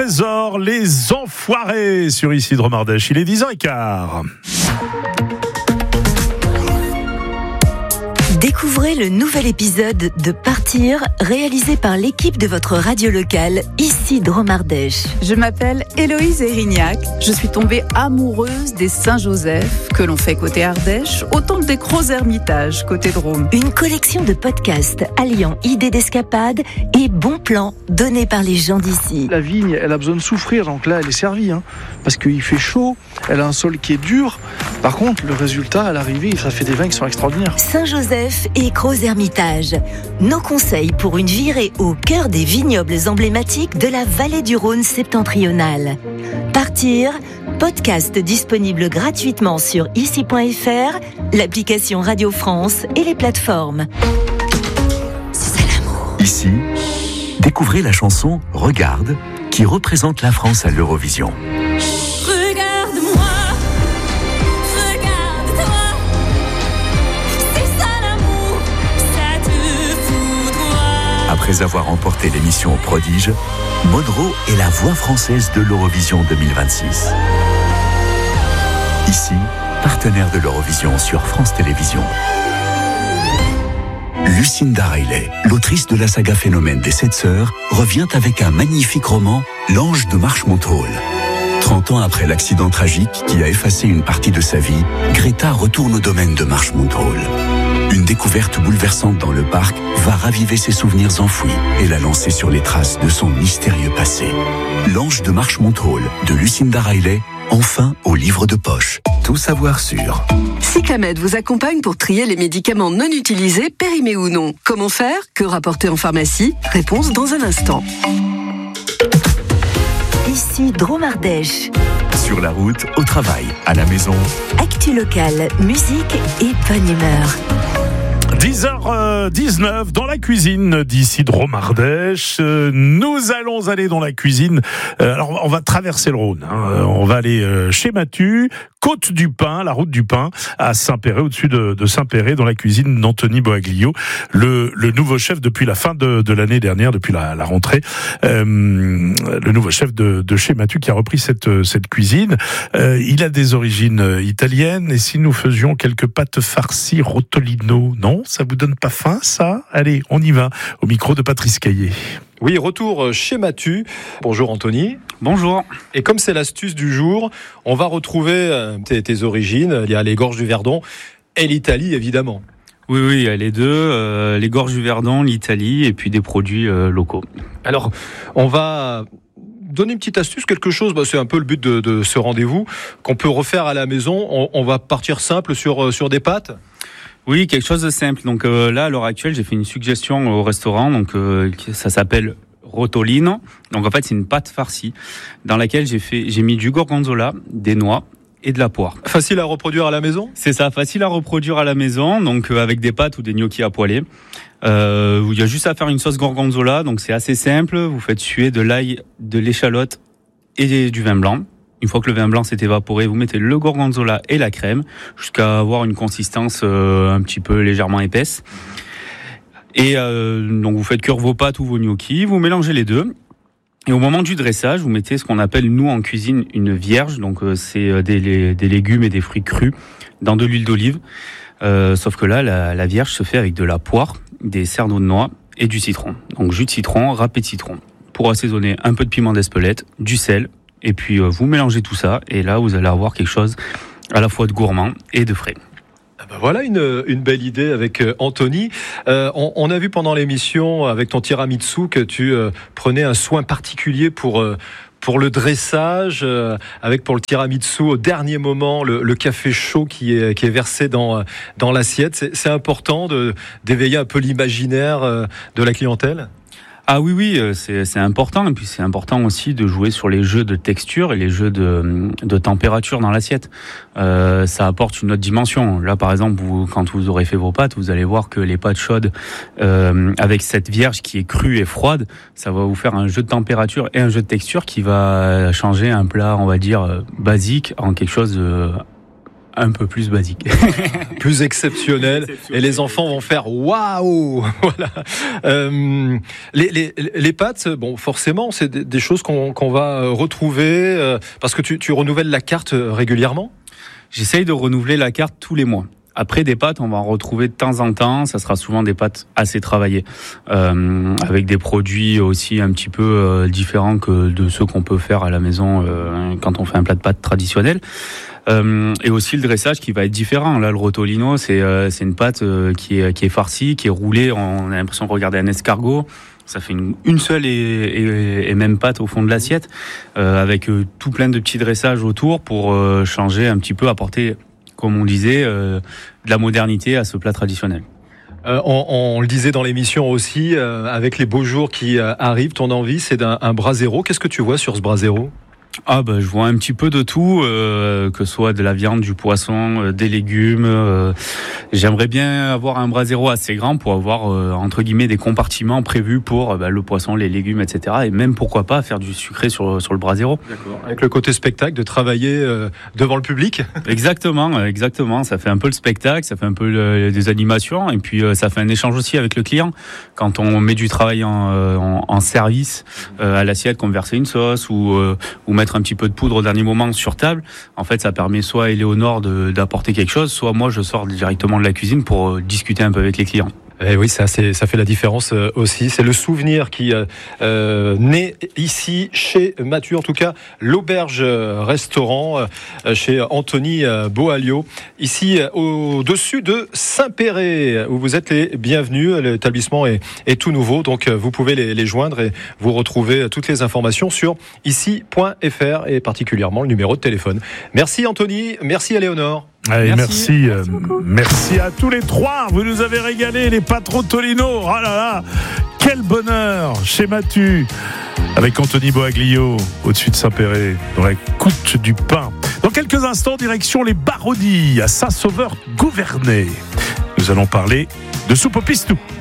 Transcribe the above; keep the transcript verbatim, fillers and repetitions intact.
Trésor, les enfoirés sur Ici Dromardèche. Il est dix heures quinze. Découvrez le nouvel épisode de Partir, réalisé par l'équipe de votre radio locale, Ici Dromardèche. Je m'appelle Héloïse Erignac. Je suis tombée amoureuse des Saint-Joseph, que l'on fait côté Ardèche, autant que des Crozes-Hermitage, côté Drôme. Une collection de podcasts alliant idées d'escapade et bons plans donnés par les gens d'ici. La vigne, elle a besoin de souffrir, donc là, elle est servie, hein, parce qu'il fait chaud, elle a un sol qui est dur. Par contre, le résultat, à l'arrivée, ça fait des vins qui sont extraordinaires. Saint-Joseph et Crozes-Hermitage. Nos conseils pour une virée au cœur des vignobles emblématiques de la vallée du Rhône septentrionale. Partir, podcast disponible gratuitement sur ici point f r, l'application Radio France et les plateformes. C'est ça l'amour. Ici, découvrez la chanson « Regarde » qui représente la France à l'Eurovision. Après avoir remporté l'émission Prodige, Monroe est la voix française de l'Eurovision deux mille vingt-six. Ici, partenaire de l'Eurovision sur France Télévisions. Lucinda Riley, l'autrice de la saga Phénomène des Sept Sœurs, revient avec un magnifique roman, L'Ange de Marshmontholm. trente ans après l'accident tragique qui a effacé une partie de sa vie, Greta retourne au domaine de Marshmontholm. Une découverte bouleversante dans le parc va raviver ses souvenirs enfouis et la lancer sur les traces de son mystérieux passé. L'Ange de Marshmontholm de Lucinda Riley, enfin au livre de poche. Tout savoir sur. Cyclamed vous accompagne pour trier les médicaments non utilisés, périmés ou non. Comment faire? Que rapporter en pharmacie? Réponse dans un instant. Ici Dromardèche. Sur la route, au travail, à la maison. Actu locale, musique et bonne humeur. dix heures dix-neuf dans la cuisine d'Ici Dromardèche. Nous allons aller dans la cuisine. Alors, on va traverser le Rhône. Hein. On va aller chez Mathieu, Côte du Pin, la route du Pin, à Saint-Péret, au-dessus de, de Saint-Péret, dans la cuisine d'Anthony Boaglio, le, le nouveau chef depuis la fin de, de l'année dernière, depuis la, la rentrée. Euh, le nouveau chef de, de chez Mathieu qui a repris cette, cette cuisine. Euh, il a des origines italiennes. Et si nous faisions quelques pâtes farcies rotolino, non? Ça vous donne pas faim, ça? Allez, on y va. Au micro de Patrice Caillé. Oui, retour chez Mathieu. Bonjour Anthony. Bonjour. Et comme c'est l'astuce du jour, on va retrouver euh, tes, tes origines. Il y a les Gorges du Verdon et l'Italie, évidemment. Oui, oui, il y a les deux, euh, les Gorges du Verdon, l'Italie et puis des produits euh, locaux. Alors, on va donner une petite astuce, quelque chose, bah, c'est un peu le but de, de ce rendez-vous, qu'on peut refaire à la maison. On, on va partir simple sur, sur des pâtes. Oui, quelque chose de simple. Donc euh, là, à l'heure actuelle, j'ai fait une suggestion au restaurant. Donc euh, ça s'appelle rotolino. Donc en fait, c'est une pâte farcie dans laquelle j'ai fait, j'ai mis du gorgonzola, des noix et de la poire. Facile à reproduire à la maison ? C'est ça, facile à reproduire à la maison. Donc euh, avec des pâtes ou des gnocchis à poêler. Euh, il y a juste à faire une sauce gorgonzola. Donc c'est assez simple. Vous faites suer de l'ail, de l'échalote et du vin blanc. Une fois que le vin blanc s'est évaporé, vous mettez le gorgonzola et la crème jusqu'à avoir une consistance euh, un petit peu légèrement épaisse. Et euh, donc vous faites cuire vos pâtes ou vos gnocchis, vous mélangez les deux. Et au moment du dressage, vous mettez ce qu'on appelle nous en cuisine une vierge. Donc euh, c'est des, des légumes et des fruits crus dans de l'huile d'olive. Euh, sauf que là, la, la vierge se fait avec de la poire, des cerneaux de noix et du citron. Donc jus de citron, râpé de citron. Pour assaisonner, un peu de piment d'Espelette, du sel. Et puis euh, vous mélangez tout ça et là vous allez avoir quelque chose à la fois de gourmand et de frais. Ah ben voilà une, une belle idée avec euh, Anthony. Euh, on, on a vu pendant l'émission avec ton tiramisu que tu euh, prenais un soin particulier pour euh, pour le dressage, euh, avec pour le tiramisu au dernier moment le, le café chaud qui est qui est versé dans dans l'assiette. C'est, c'est important de d'éveiller un peu l'imaginaire euh, de la clientèle. Ah oui, oui, c'est, c'est important. Et puis c'est important aussi de jouer sur les jeux de texture et les jeux de, de température dans l'assiette. Euh, ça apporte une autre dimension. Là, par exemple, vous, quand vous aurez fait vos pâtes, vous allez voir que les pâtes chaudes, euh, avec cette vierge qui est crue et froide, ça va vous faire un jeu de température et un jeu de texture qui va changer un plat, on va dire, basique en quelque chose de un peu plus basique. Plus exceptionnel, exceptionnel. Et les enfants vont faire waouh. Voilà. Euh, les, les, les pâtes, bon, forcément, c'est des, des choses qu'on, qu'on va retrouver euh, parce que tu, tu renouvelles la carte régulièrement. J'essaye de renouveler la carte tous les mois. Après, des pâtes, on va en retrouver de temps en temps. Ça sera souvent des pâtes assez travaillées, euh, avec des produits aussi un petit peu euh, différents que de ceux qu'on peut faire à la maison euh, quand on fait un plat de pâtes traditionnel. Euh, et aussi le dressage qui va être différent. Là, le rotolino, c'est euh, c'est une pâte euh, qui est qui est farcie, qui est roulée. On a l'impression de regarder un escargot. Ça fait une, une seule et, et, et même pâte au fond de l'assiette, euh, avec euh, tout plein de petits dressages autour pour euh, changer un petit peu, apporter, comme on disait, euh, de la modernité à ce plat traditionnel. Euh, on, on le disait dans l'émission aussi, euh, avec les beaux jours qui euh, arrivent, ton envie, c'est d'un un brasero. Qu'est-ce que tu vois sur ce brasero ? Ah bah je vois un petit peu de tout, euh, que ce soit de la viande, du poisson, euh, des légumes. Euh, j'aimerais bien avoir un brasero assez grand pour avoir euh, entre guillemets des compartiments prévus pour euh, bah, le poisson, les légumes, et cetera. Et même pourquoi pas faire du sucré sur sur le brasero. D'accord. Avec le côté spectacle, de travailler euh, devant le public. Exactement, exactement. Ça fait un peu le spectacle, ça fait un peu le, des animations, et puis euh, ça fait un échange aussi avec le client. Quand on met du travail en, en, en service euh, à l'assiette, comme verser une sauce ou euh, ou mettre un petit peu de poudre au dernier moment sur table, en fait ça permet soit à Éléonore de, d'apporter quelque chose, soit moi je sors directement de la cuisine pour discuter un peu avec les clients. Eh oui, ça, c'est, ça fait la différence aussi. C'est le souvenir qui euh, euh, naît ici chez Mathieu, en tout cas l'auberge restaurant euh, chez Anthony Boalliot, ici au-dessus de Saint-Péret, où vous êtes les bienvenus. L'établissement est, est tout nouveau, donc vous pouvez les, les joindre et vous retrouver toutes les informations sur ici point f r et particulièrement le numéro de téléphone. Merci Anthony, merci Éléonore. Allez, merci, merci, euh, merci à tous les trois. Vous nous avez régalé, les pâtes Rotolino. Oh là là, quel bonheur chez Mathieu, avec Anthony Boalliot au-dessus de Saint-Péret, dans la Côte du Pin. Dans quelques instants, direction les Barodis à Saint-Sauveur-Gouvernay. Nous allons parler de soupe au pistou.